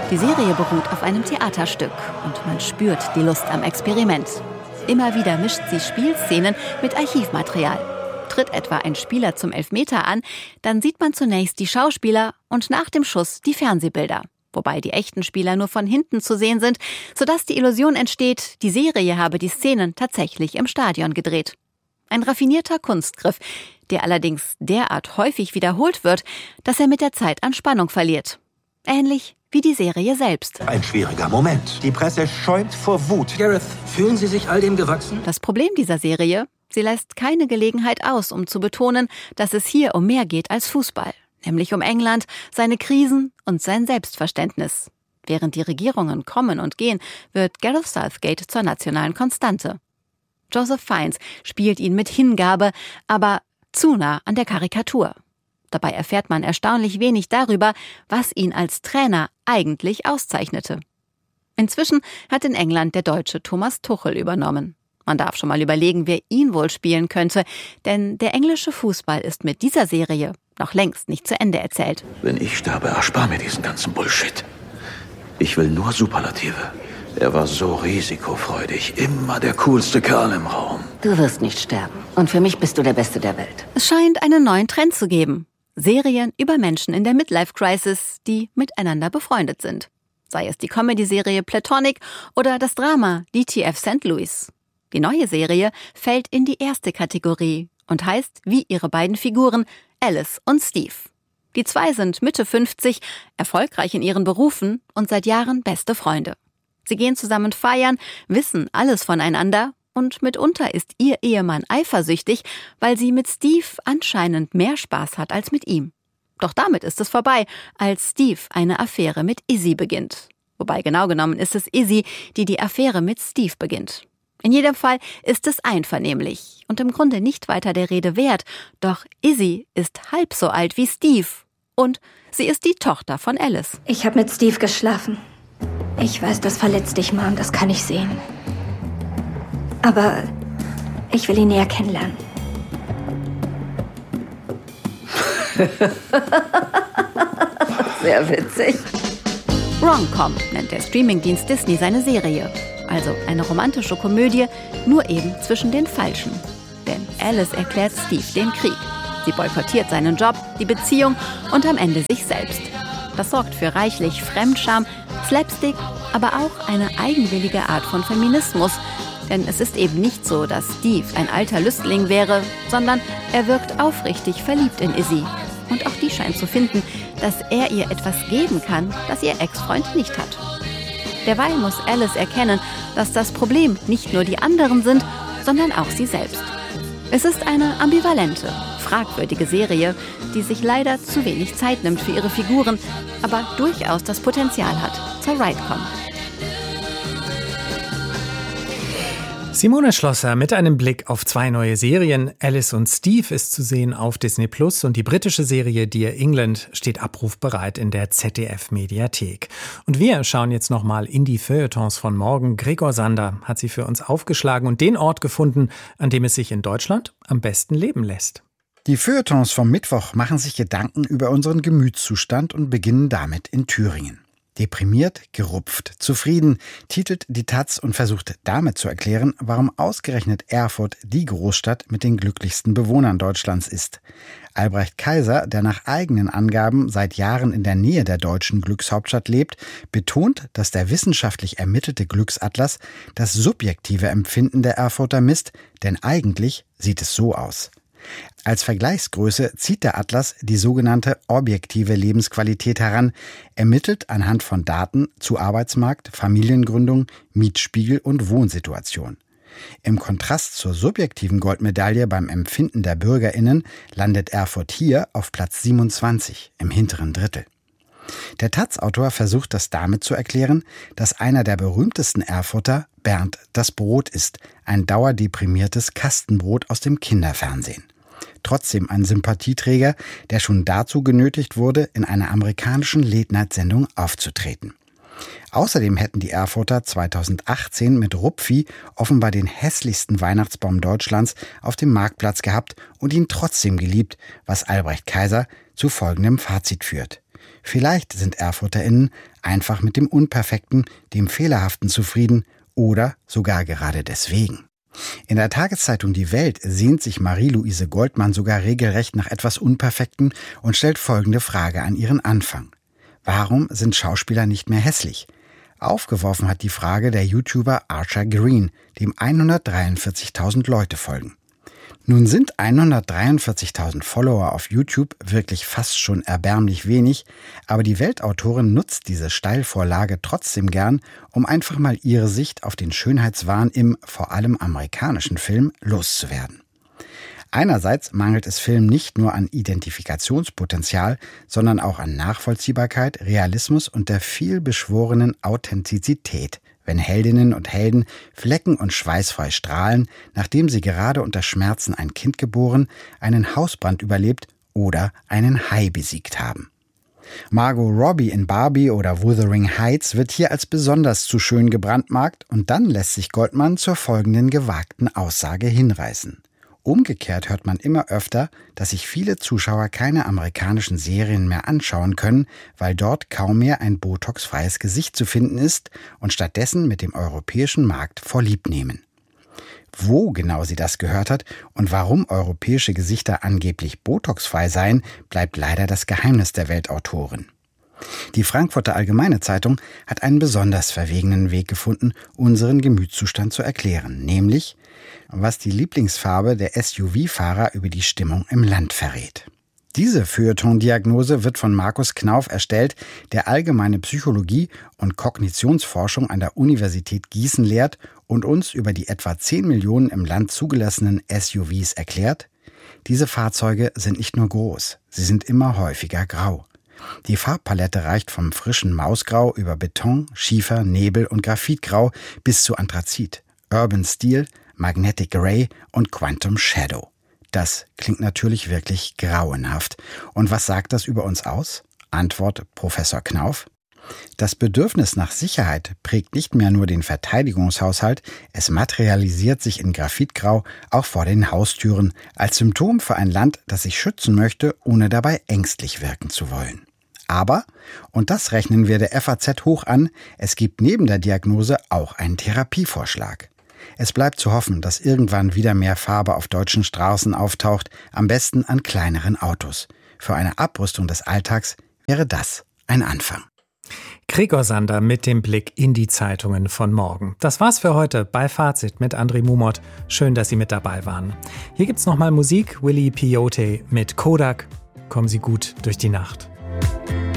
Die Serie beruht auf einem Theaterstück und man spürt die Lust am Experiment. Immer wieder mischt sie Spielszenen mit Archivmaterial. Tritt etwa ein Spieler zum Elfmeter an, dann sieht man zunächst die Schauspieler und nach dem Schuss die Fernsehbilder. Wobei die echten Spieler nur von hinten zu sehen sind, sodass die Illusion entsteht, die Serie habe die Szenen tatsächlich im Stadion gedreht. Ein raffinierter Kunstgriff, der allerdings derart häufig wiederholt wird, dass er mit der Zeit an Spannung verliert. Ähnlich wie die Serie selbst. Ein schwieriger Moment. Die Presse schäumt vor Wut. Gareth, fühlen Sie sich all dem gewachsen? Das Problem dieser Serie: sie lässt keine Gelegenheit aus, um zu betonen, dass es hier um mehr geht als Fußball. Nämlich um England, seine Krisen und sein Selbstverständnis. Während die Regierungen kommen und gehen, wird Gareth Southgate zur nationalen Konstante. Joseph Fiennes spielt ihn mit Hingabe, aber zu nah an der Karikatur. Dabei erfährt man erstaunlich wenig darüber, was ihn als Trainer eigentlich auszeichnete. Inzwischen hat in England der Deutsche Thomas Tuchel übernommen. Man darf schon mal überlegen, wer ihn wohl spielen könnte, denn der englische Fußball ist mit dieser Serie noch längst nicht zu Ende erzählt. Wenn ich sterbe, erspar mir diesen ganzen Bullshit. Ich will nur Superlative. Er war so risikofreudig, immer der coolste Kerl im Raum. Du wirst nicht sterben. Und für mich bist du der Beste der Welt. Es scheint einen neuen Trend zu geben. Serien über Menschen in der Midlife-Crisis, die miteinander befreundet sind. Sei es die Comedy-Serie Platonic oder das Drama DTF St. Louis. Die neue Serie fällt in die erste Kategorie und heißt wie ihre beiden Figuren Alice und Steve. Die zwei sind Mitte 50, erfolgreich in ihren Berufen und seit Jahren beste Freunde. Sie gehen zusammen feiern, wissen alles voneinander und mitunter ist ihr Ehemann eifersüchtig, weil sie mit Steve anscheinend mehr Spaß hat als mit ihm. Doch damit ist es vorbei, als Steve eine Affäre mit Izzy beginnt. Wobei genau genommen ist es Izzy, die die Affäre mit Steve beginnt. In jedem Fall ist es einvernehmlich und im Grunde nicht weiter der Rede wert. Doch Izzy ist halb so alt wie Steve und sie ist die Tochter von Alice. Ich habe mit Steve geschlafen. Ich weiß, das verletzt dich, Mom, das kann ich sehen. Aber ich will ihn näher kennenlernen. Sehr witzig. Rom-Com nennt der Streamingdienst Disney seine Serie. Also eine romantische Komödie, nur eben zwischen den Falschen. Denn Alice erklärt Steve den Krieg. Sie boykottiert seinen Job, die Beziehung und am Ende sich selbst. Das sorgt für reichlich Fremdscham, Slapstick, aber auch eine eigenwillige Art von Feminismus. Denn es ist eben nicht so, dass Steve ein alter Lüstling wäre, sondern er wirkt aufrichtig verliebt in Izzy. Und auch die scheint zu finden, dass er ihr etwas geben kann, das ihr Ex-Freund nicht hat. Derweil muss Alice erkennen, dass das Problem nicht nur die anderen sind, sondern auch sie selbst. Es ist eine ambivalente, fragwürdige Serie, die sich leider zu wenig Zeit nimmt für ihre Figuren, aber durchaus das Potenzial hat zur Rom-Com. Simone Schlosser mit einem Blick auf 2 neue Serien. Alice und Steve ist zu sehen auf Disney Plus und die britische Serie Dear England steht abrufbereit in der ZDF-Mediathek. Und wir schauen jetzt nochmal in die Feuilletons von morgen. Gregor Sander hat sie für uns aufgeschlagen und den Ort gefunden, an dem es sich in Deutschland am besten leben lässt. Die Feuilletons vom Mittwoch machen sich Gedanken über unseren Gemütszustand und beginnen damit in Thüringen. Deprimiert, gerupft, zufrieden, titelt die taz und versucht damit zu erklären, warum ausgerechnet Erfurt die Großstadt mit den glücklichsten Bewohnern Deutschlands ist. Albrecht Kaiser, der nach eigenen Angaben seit Jahren in der Nähe der deutschen Glückshauptstadt lebt, betont, dass der wissenschaftlich ermittelte Glücksatlas das subjektive Empfinden der Erfurter misst, denn eigentlich sieht es so aus. Als Vergleichsgröße zieht der Atlas die sogenannte objektive Lebensqualität heran, ermittelt anhand von Daten zu Arbeitsmarkt, Familiengründung, Mietspiegel und Wohnsituation. Im Kontrast zur subjektiven Goldmedaille beim Empfinden der BürgerInnen landet Erfurt hier auf Platz 27 im hinteren Drittel. Der taz-Autor versucht das damit zu erklären, dass einer der berühmtesten Erfurter Bernd das Brot ist, ein dauerdeprimiertes Kastenbrot aus dem Kinderfernsehen. Trotzdem ein Sympathieträger, der schon dazu genötigt wurde, in einer amerikanischen Late-Night-Sendung aufzutreten. Außerdem hätten die Erfurter 2018 mit Rupfi offenbar den hässlichsten Weihnachtsbaum Deutschlands auf dem Marktplatz gehabt und ihn trotzdem geliebt, was Albrecht Kaiser zu folgendem Fazit führt. Vielleicht sind ErfurterInnen einfach mit dem Unperfekten, dem Fehlerhaften zufrieden oder sogar gerade deswegen? In der Tageszeitung Die Welt sehnt sich Marie-Louise Goldmann sogar regelrecht nach etwas Unperfektem und stellt folgende Frage an ihren Anfang. Warum sind Schauspieler nicht mehr hässlich? Aufgeworfen hat die Frage der YouTuber Archer Green, dem 143.000 Leute folgen. Nun sind 143.000 Follower auf YouTube wirklich fast schon erbärmlich wenig, aber die Weltautorin nutzt diese Steilvorlage trotzdem gern, um einfach mal ihre Sicht auf den Schönheitswahn im vor allem amerikanischen Film loszuwerden. Einerseits mangelt es Filmen nicht nur an Identifikationspotenzial, sondern auch an Nachvollziehbarkeit, Realismus und der vielbeschworenen Authentizität, wenn Heldinnen und Helden flecken- und schweißfrei strahlen, nachdem sie gerade unter Schmerzen ein Kind geboren, einen Hausbrand überlebt oder einen Hai besiegt haben. Margot Robbie in Barbie oder Wuthering Heights wird hier als besonders zu schön gebrandmarkt und dann lässt sich Goldmann zur folgenden gewagten Aussage hinreißen. Umgekehrt hört man immer öfter, dass sich viele Zuschauer keine amerikanischen Serien mehr anschauen können, weil dort kaum mehr ein botoxfreies Gesicht zu finden ist und stattdessen mit dem europäischen Markt vorliebnehmen. Wo genau sie das gehört hat und warum europäische Gesichter angeblich botoxfrei seien, bleibt leider das Geheimnis der Weltautorin. Die Frankfurter Allgemeine Zeitung hat einen besonders verwegenen Weg gefunden, unseren Gemütszustand zu erklären, nämlich was die Lieblingsfarbe der SUV-Fahrer über die Stimmung im Land verrät. Diese Feuilleton-Diagnose wird von Markus Knauf erstellt, der allgemeine Psychologie und Kognitionsforschung an der Universität Gießen lehrt und uns über die etwa 10 Millionen im Land zugelassenen SUVs erklärt: Diese Fahrzeuge sind nicht nur groß, sie sind immer häufiger grau. Die Farbpalette reicht vom frischen Mausgrau über Beton, Schiefer, Nebel und Graphitgrau bis zu Anthrazit, Urban Steel, Magnetic Grey und Quantum Shadow. Das klingt natürlich wirklich grauenhaft. Und was sagt das über uns aus? Antwort Professor Knauf: Das Bedürfnis nach Sicherheit prägt nicht mehr nur den Verteidigungshaushalt, es materialisiert sich in Graphitgrau auch vor den Haustüren als Symptom für ein Land, das sich schützen möchte, ohne dabei ängstlich wirken zu wollen. Aber, und das rechnen wir der FAZ hoch an, es gibt neben der Diagnose auch einen Therapievorschlag. Es bleibt zu hoffen, dass irgendwann wieder mehr Farbe auf deutschen Straßen auftaucht, am besten an kleineren Autos. Für eine Abrüstung des Alltags wäre das ein Anfang. Gregor Sander mit dem Blick in die Zeitungen von morgen. Das war's für heute bei Fazit mit André Mumot. Schön, dass Sie mit dabei waren. Hier gibt's nochmal Musik. Willy Peyote mit Kodak. Kommen Sie gut durch die Nacht.